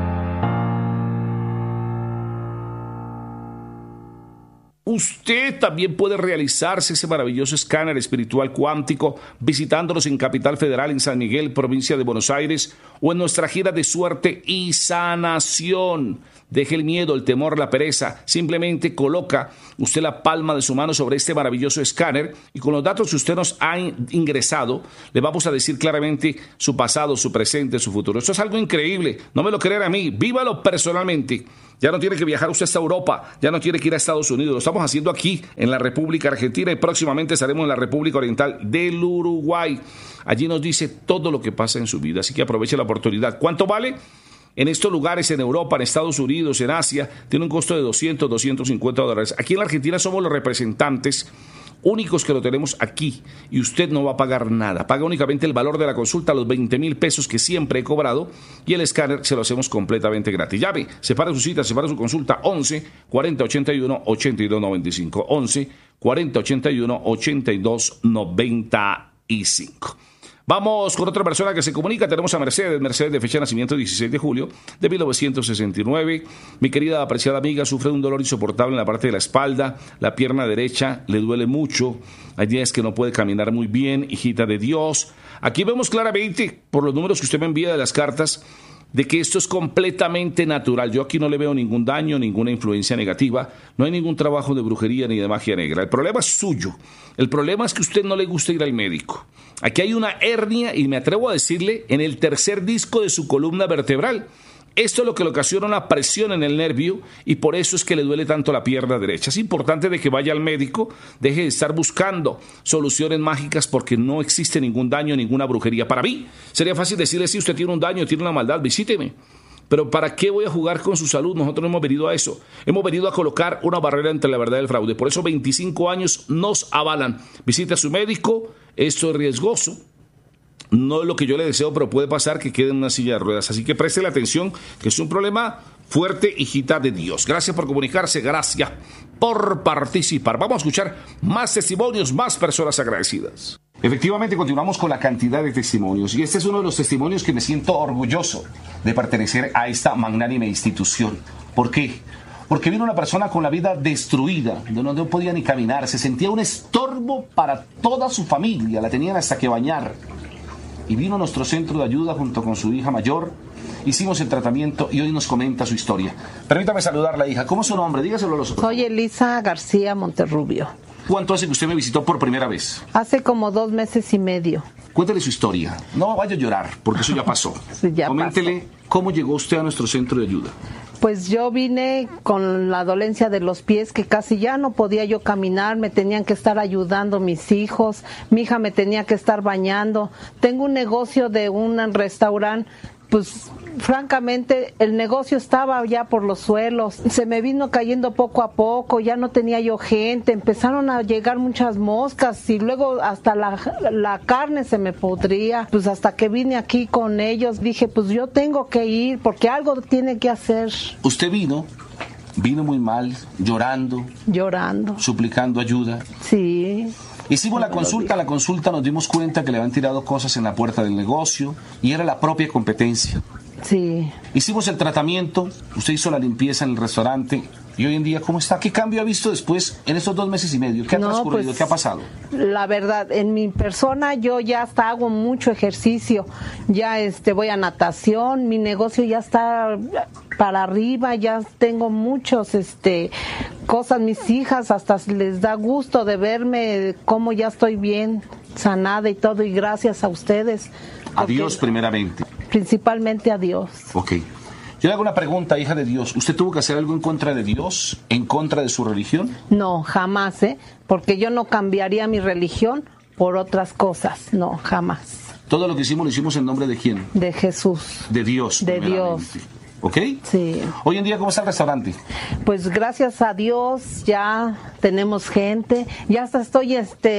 Usted también puede realizarse ese maravilloso escáner espiritual cuántico visitándonos en Capital Federal, en San Miguel, provincia de Buenos Aires, o en nuestra gira de suerte y sanación. Deje el miedo, el temor, la pereza. Simplemente coloca usted la palma de su mano sobre este maravilloso escáner y con los datos que usted nos ha ingresado, le vamos a decir claramente su pasado, su presente, su futuro. Esto es algo increíble. No me lo crean a mí. Vívalo personalmente. Ya no tiene que viajar usted hasta Europa, ya no tiene que ir a Estados Unidos. Lo estamos haciendo aquí, en la República Argentina, y próximamente estaremos en la República Oriental del Uruguay. Allí nos dice todo lo que pasa en su vida, así que aproveche la oportunidad. ¿Cuánto vale? En estos lugares, en Europa, en Estados Unidos, en Asia, tiene un costo de $200, $250. Aquí en la Argentina somos los representantes únicos que lo tenemos aquí, y usted no va a pagar nada. Paga únicamente el valor de la consulta, los 20.000 pesos que siempre he cobrado, y el escáner se lo hacemos completamente gratis. Llame, separe su cita, separe su consulta, 11 40 81 82 95, 11 40 81 82 95. Vamos con otra persona que se comunica. Tenemos a Mercedes de fecha de nacimiento 16 de julio de 1969. Mi querida apreciada amiga sufre de un dolor insoportable en la parte de la espalda, la pierna derecha le duele mucho. Hay días que no puede caminar muy bien, hijita de Dios. Aquí vemos claramente, por los números que usted me envía de las cartas, de que esto es completamente natural. Yo aquí no le veo ningún daño, ninguna influencia negativa, no hay ningún trabajo de brujería ni de magia negra. El problema es suyo. El problema es que a usted no le gusta ir al médico. Aquí hay una hernia, y me atrevo a decirle, en el tercer disco de su columna vertebral. Esto es lo que le ocasiona una presión en el nervio, y por eso es que le duele tanto la pierna derecha. Es importante de que vaya al médico, deje de estar buscando soluciones mágicas, porque no existe ningún daño, ninguna brujería. Para mí sería fácil decirle, si usted tiene un daño, tiene una maldad, visíteme. Pero ¿para qué voy a jugar con su salud? Nosotros no hemos venido a eso. Hemos venido a colocar una barrera entre la verdad y el fraude. Por eso 25 años nos avalan. Visite a su médico. Esto es riesgoso. No es lo que yo le deseo, pero puede pasar que quede en una silla de ruedas. Así que preste la atención, que es un problema fuerte, hijita de Dios. Gracias por comunicarse, gracias por participar. Vamos a escuchar más testimonios, más personas agradecidas. Efectivamente, continuamos con la cantidad de testimonios y este es uno de los testimonios que me siento orgulloso de pertenecer a esta magnánime institución. ¿Por qué? Porque vino una persona con la vida destruida, de donde no podía ni caminar, se sentía un estorbo para toda su familia, la tenían hasta que bañar. Y vino a nuestro centro de ayuda junto con su hija mayor, hicimos el tratamiento y hoy nos comenta su historia. Permítame saludar a la hija. ¿Cómo es su nombre? Dígaselo a los otros. Soy Elisa García Monterrubio. ¿Cuánto hace que usted me visitó por primera vez? Hace como 2 meses y medio. Cuéntele su historia. No vaya a llorar, porque eso ya pasó. Sí, ya Coméntele pasó. cómo llegó usted a nuestro centro de ayuda. Pues yo vine con la dolencia de los pies, que casi ya no podía yo caminar, me tenían que estar ayudando mis hijos, mi hija me tenía que estar bañando. Tengo un negocio de un restaurante, pues francamente el negocio estaba ya por los suelos, se me vino cayendo poco a poco, ya no tenía yo gente, empezaron a llegar muchas moscas y luego hasta la carne se me podría, pues hasta que vine aquí con ellos dije pues yo tengo que ir porque algo tiene que hacer. Usted vino muy mal, llorando, suplicando ayuda. Sí. Hicimos la consulta nos dimos cuenta que le habían tirado cosas en la puerta del negocio y era la propia competencia. Sí. Hicimos el tratamiento, usted hizo la limpieza en el restaurante y hoy en día, ¿cómo está? ¿Qué cambio ha visto después en estos 2 meses y medio? ¿Qué ha transcurrido? Pues, ¿qué ha pasado? La verdad, en mi persona yo ya hasta hago mucho ejercicio, ya voy a natación, mi negocio ya está para arriba, ya tengo muchos cosas, mis hijas hasta les da gusto de verme cómo ya estoy bien, sanada y todo, y gracias a ustedes. A Dios primeramente. Principalmente a Dios. Ok. Yo le hago una pregunta, hija de Dios. ¿Usted tuvo que hacer algo en contra de Dios? ¿En contra de su religión? No, jamás, porque yo no cambiaría mi religión por otras cosas. No, jamás. Todo lo que hicimos, lo hicimos en nombre de ¿quién? De Jesús. De Dios. De Dios. ¿Ok? Sí. Hoy en día, ¿cómo está el restaurante? Pues gracias a Dios ya tenemos gente. Ya hasta estoy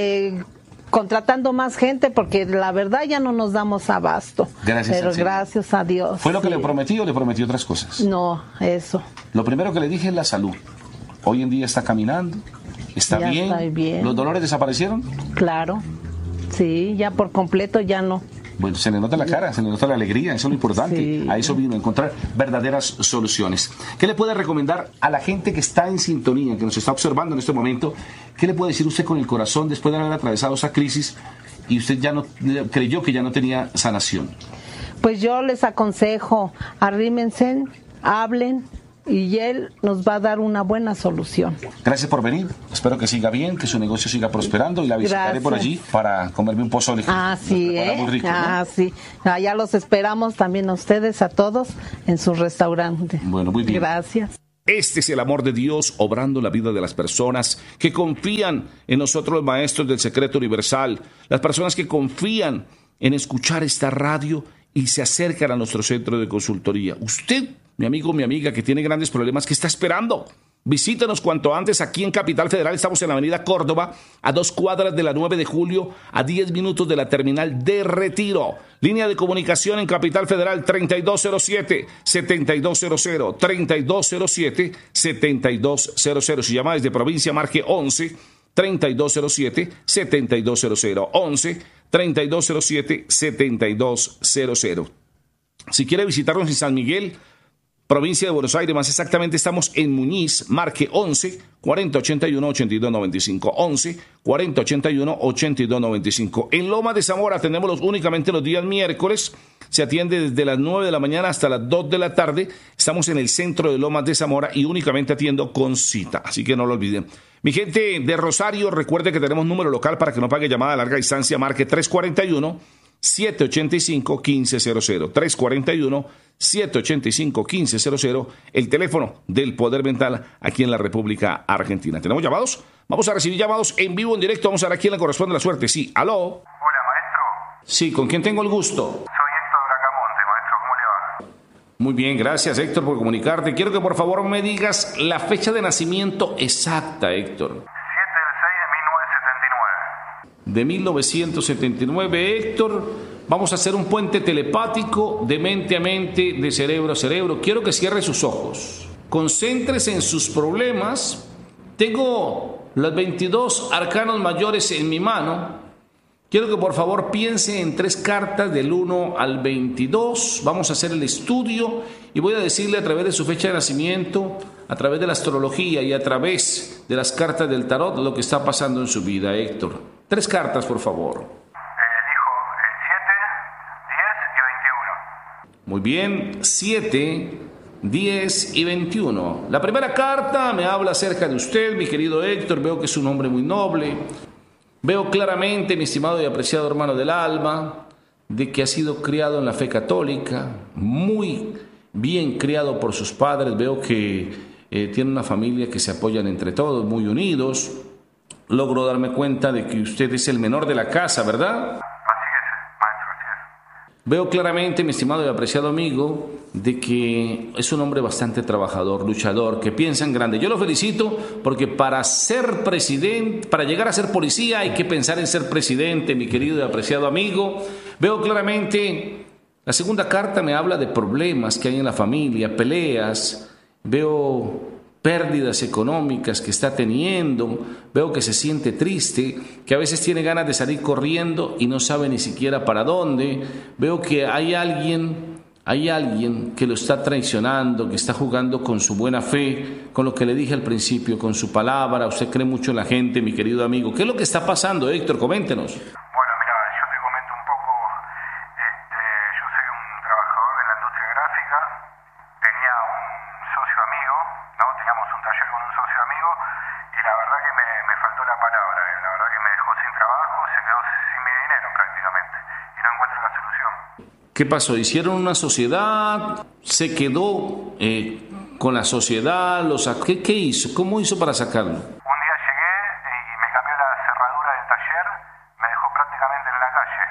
contratando más gente porque la verdad ya no nos damos abasto. Gracias. Pero gracias a Dios. ¿Fue lo que le prometí o le prometí otras cosas? No, eso. Lo primero que le dije es la salud. Hoy en día está caminando, está bien. Estoy bien. ¿Los dolores desaparecieron? Claro. Sí, ya por completo ya no. Bueno, se le nota la cara, se le nota la alegría, eso es lo importante. Sí. A eso vino, a encontrar verdaderas soluciones. ¿Qué le puede recomendar a la gente que está en sintonía, que nos está observando en este momento? ¿Qué le puede decir usted con el corazón después de haber atravesado esa crisis y usted ya no creyó que ya no tenía sanación? Pues yo les aconsejo, arrímense, hablen, y él nos va a dar una buena solución. Gracias por venir, espero que siga bien, que su negocio siga prosperando y la visitaré por allí para comerme un pozole. Sí, muy rico, ¿no? Sí, allá los esperamos también a ustedes, a todos, en su restaurante. Bueno, muy bien. Gracias. Este es el amor de Dios obrando en la vida de las personas que confían en nosotros los maestros del secreto universal, las personas que confían en escuchar esta radio y se acercan a nuestro centro de consultoría. Usted, mi amigo, mi amiga, que tiene grandes problemas, ¿qué está esperando? Visítenos cuanto antes aquí en Capital Federal. Estamos en la avenida Córdoba, a 2 cuadras de la 9 de julio, a 10 minutos de la terminal de Retiro. Línea de comunicación en Capital Federal 3207-7200, 3207-7200. Si llama desde provincia, marque 11-3207-7200, 11-3207-7200. Si quiere visitarnos en San Miguel, provincia de Buenos Aires, más exactamente estamos en Muñiz, marque 11-4081-8295, 11-4081-8295. En Loma de Zamora atendemos únicamente los días miércoles, se atiende desde las 9 de la mañana hasta las 2 de la tarde, estamos en el centro de Lomas de Zamora y únicamente atiendo con cita, así que no lo olviden. Mi gente de Rosario, recuerde que tenemos número local para que no pague llamada a larga distancia, marque 341-785-1500, 341-785-1500, el teléfono del Poder Mental aquí en la República Argentina. ¿Tenemos llamados? Vamos a recibir llamados en vivo, en directo. Vamos a ver a quién le corresponde la suerte. Sí, aló. Hola, maestro. Sí, ¿con quién tengo el gusto? Soy Héctor Bracamonte, maestro. ¿Cómo le va? Muy bien, gracias, Héctor, por comunicarte. Quiero que por favor me digas la fecha de nacimiento exacta, Héctor. 7 del 6 de 1979. De 1979, Héctor. Vamos a hacer un puente telepático de mente a mente, de cerebro a cerebro. Quiero que cierre sus ojos. Concéntrese en sus problemas. Tengo los 22 arcanos mayores en mi mano. Quiero que por favor piense en 3 cartas del 1 al 22. Vamos a hacer el estudio y voy a decirle a través de su fecha de nacimiento, a través de la astrología y a través de las cartas del tarot lo que está pasando en su vida, Héctor. 3 cartas, por favor. Elijo 7, 10 y 21. Muy bien, 7, 10 y 21. La primera carta me habla acerca de usted, mi querido Héctor. Veo que es un hombre muy noble. Veo claramente, mi estimado y apreciado hermano del alma, de que ha sido criado en la fe católica, muy bien criado por sus padres. Veo que tiene una familia que se apoyan entre todos, muy unidos. Logro darme cuenta de que usted es el menor de la casa, ¿verdad? Así es, maestro, así es. Veo claramente, mi estimado y apreciado amigo, de que es un hombre bastante trabajador, luchador, que piensa en grande. Yo lo felicito porque para ser presidente, para llegar a ser policía hay que pensar en ser presidente, mi querido y apreciado amigo. Veo claramente, la segunda carta me habla de problemas que hay en la familia, peleas. Veo pérdidas económicas que está teniendo, veo que se siente triste, que a veces tiene ganas de salir corriendo y no sabe ni siquiera para dónde. Veo que hay alguien que lo está traicionando, que está jugando con su buena fe, con lo que le dije al principio, con su palabra. Usted cree mucho en la gente, mi querido amigo. ¿Qué es lo que está pasando, Héctor? Coméntenos. Bueno, mira, yo te comento un poco. Yo soy un trabajador en la industria gráfica. Tenía un socio amigo, ¿no? Teníamos un taller con un socio amigo y la verdad que me faltó la palabra. La verdad que me dejó sin trabajo, se quedó sin mi dinero prácticamente y no encuentro la solución. ¿Qué pasó? ¿Hicieron una sociedad? ¿Se quedó con la sociedad? ¿Qué hizo? ¿Cómo hizo para sacarlo? Un día llegué y me cambió la cerradura del taller, me dejó prácticamente en la calle,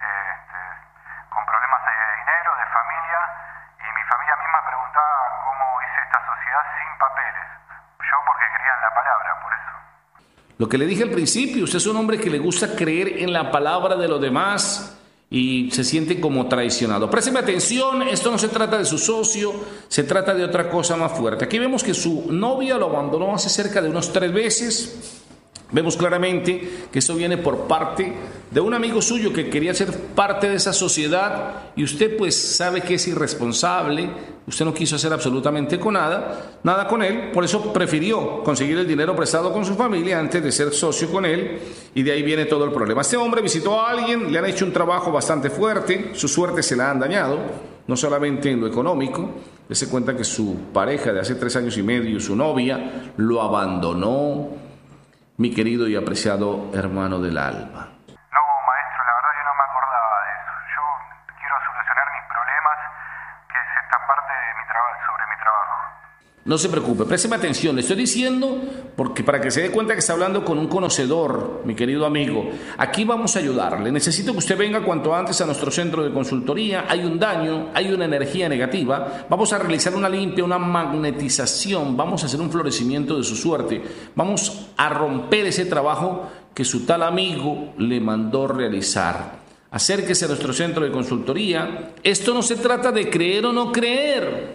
con problemas de dinero, de familia, y mi familia misma preguntaba cómo hice esta sociedad sin papeles. Yo porque creía en la palabra, por eso. Lo que le dije al principio, usted es un hombre que le gusta creer en la palabra de los demás y se siente como traicionado. Présteme atención, esto no se trata de su socio, se trata de otra cosa más fuerte. Aquí vemos que su novia lo abandonó hace cerca de unos 3 veces. Vemos claramente que eso viene por parte de un amigo suyo que quería ser parte de esa sociedad y usted pues sabe que es irresponsable, usted no quiso hacer absolutamente nada con él, por eso prefirió conseguir el dinero prestado con su familia antes de ser socio con él y de ahí viene todo el problema. Este hombre visitó a alguien, le han hecho un trabajo bastante fuerte, su suerte se la han dañado, no solamente en lo económico, se cuenta que su pareja de hace 3 años y medio, su novia, lo abandonó. Mi querido y apreciado hermano del alma. No, maestro, la verdad que no me acordaba de eso. Yo quiero solucionar mis problemas, que es esta parte de sobre mi trabajo. No se preocupe, présteme atención, le estoy diciendo porque para que se dé cuenta que está hablando con un conocedor, mi querido amigo. Aquí vamos a ayudarle. Necesito que usted venga cuanto antes a nuestro centro de consultoría. Hay un daño, hay una energía negativa. Vamos a realizar una limpia, una magnetización. Vamos a hacer un florecimiento de su suerte. Vamos a romper ese trabajo que su tal amigo le mandó realizar. Acérquese a nuestro centro de consultoría. Esto no se trata de creer o no creer.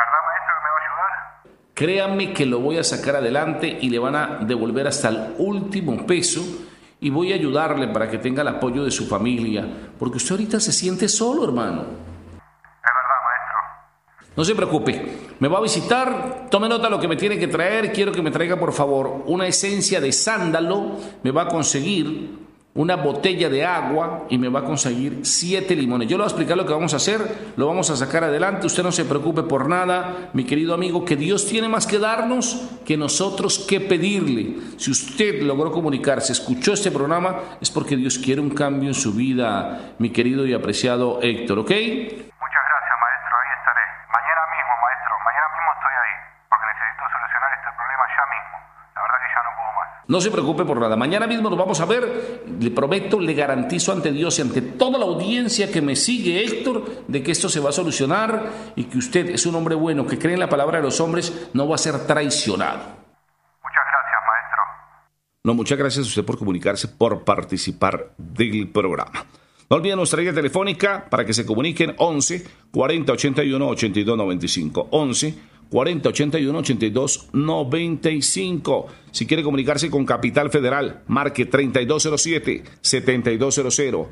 Créanme que lo voy a sacar adelante y le van a devolver hasta el último peso y voy a ayudarle para que tenga el apoyo de su familia, porque usted ahorita se siente solo, hermano. Es verdad, maestro. No se preocupe, me va a visitar, tome nota de lo que me tiene que traer, quiero que me traiga por favor una esencia de sándalo, me va a conseguir una botella de agua y me va a conseguir 7 limones. Yo le voy a explicar lo que vamos a hacer, lo vamos a sacar adelante, usted no se preocupe por nada, mi querido amigo, que Dios tiene más que darnos que nosotros que pedirle. Si usted logró comunicarse, escuchó este programa, es porque Dios quiere un cambio en su vida, mi querido y apreciado Héctor, ¿ok? Muchas gracias, maestro, ahí estaré. Mañana mismo, maestro, mañana mismo estoy ahí, porque necesito solucionar este problema ya mismo. La verdad que ya no puedo más. No se preocupe por nada. Mañana mismo nos vamos a ver. Le prometo, le garantizo ante Dios y ante toda la audiencia que me sigue, Héctor, de que esto se va a solucionar y que usted es un hombre bueno, que cree en la palabra de los hombres, no va a ser traicionado. Muchas gracias, maestro. No, muchas gracias a usted por comunicarse, por participar del programa. No olviden nuestra línea telefónica para que se comuniquen 11 40 81 82 95. 11 40 81 82 95. Si quiere comunicarse con Capital Federal, marque 3207-7200,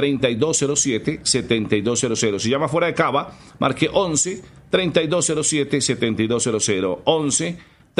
3207-7200. Si llama fuera de Cava, marque 11 3207-7200, 11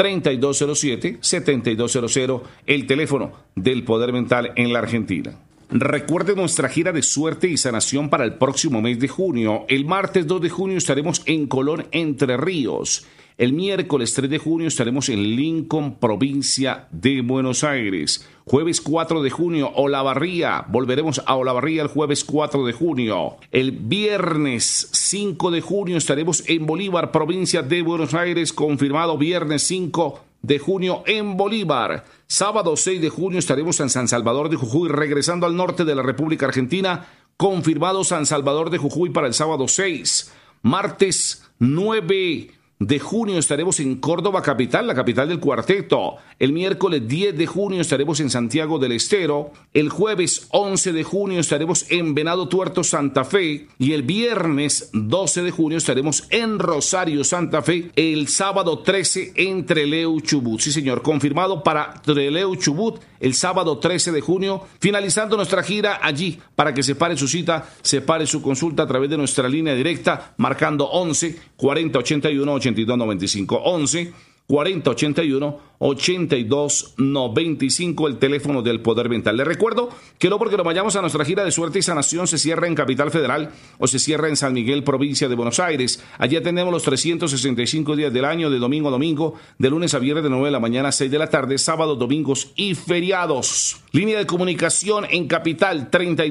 3207-7200, el teléfono del Poder Mental en la Argentina. Recuerde nuestra gira de suerte y sanación para el próximo mes de junio. El martes 2 de junio estaremos en Colón, Entre Ríos. El miércoles 3 de junio estaremos en Lincoln, provincia de Buenos Aires. Jueves 4 de junio, Olavarría. Volveremos a Olavarría el jueves 4 de junio. El viernes 5 de junio estaremos en Bolívar, provincia de Buenos Aires. Confirmado viernes 5 de junio en Bolívar. Sábado 6 de junio estaremos en San Salvador de Jujuy, regresando al norte de la República Argentina. Confirmado San Salvador de Jujuy para el sábado 6. Martes 9 de junio estaremos en Córdoba capital, la capital del cuarteto. El miércoles 10 de junio estaremos en Santiago del Estero. El jueves 11 de junio estaremos en Venado Tuerto, Santa Fe. Y el viernes 12 de junio estaremos en Rosario, Santa Fe. El sábado 13 en Trelew, Chubut. Sí, señor, confirmado para Trelew, Chubut el sábado 13 de junio. Finalizando nuestra gira allí, para que separe su cita, separe su consulta a través de nuestra línea directa, marcando 11 40 81 82 95. 11 40 81 82 95, el teléfono del Poder Mental. Les recuerdo que no porque nos vayamos a nuestra gira de suerte y sanación se cierra en Capital Federal o se cierra en San Miguel, provincia de Buenos Aires. Allí atendemos los 365 días del año, de domingo a domingo, de lunes a viernes de 9 de la mañana a 6 de la tarde, sábados, domingos y feriados. Línea de comunicación en Capital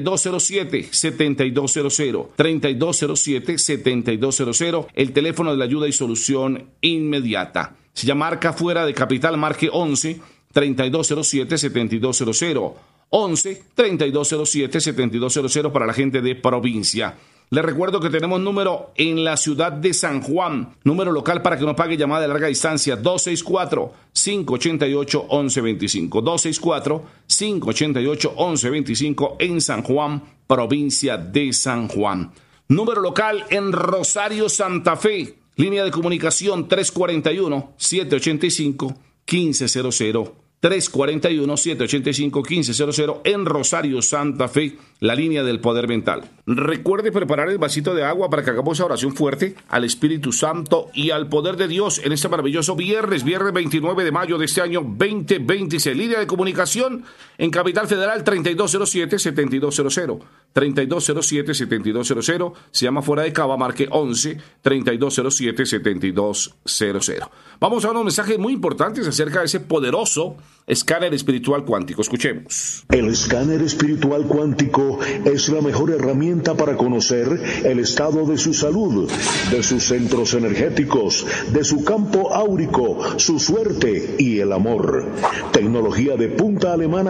3207-7200, 3207-7200, el teléfono de la ayuda y solución inmediata. Si ya marca fuera de Capital, marque 11 3207 7200, 11 3207 7200 para la gente de provincia. Les recuerdo que tenemos número en la ciudad de San Juan, número local para que nos pague llamada de larga distancia, 264-588-1125, 264-588-1125 en San Juan, provincia de San Juan. Número local en Rosario, Santa Fe. Línea de comunicación 341-785-1500. 341-785-1500 en Rosario, Santa Fe, la línea del Poder Mental. Recuerde preparar el vasito de agua para que hagamos esa oración fuerte al Espíritu Santo y al poder de Dios en este maravilloso viernes 29 de mayo de este año 2026. Línea de comunicación en Capital Federal 3207-7200. 3207-7200. Se llama fuera de Cava, marque 11 3207-7200. Vamos a unos mensajes muy importantes acerca de ese poderoso escáner espiritual cuántico. Escuchemos. El escáner espiritual cuántico es la mejor herramienta para conocer el estado de su salud, de sus centros energéticos, de su campo áurico, su suerte y el amor. Tecnología de punta alemana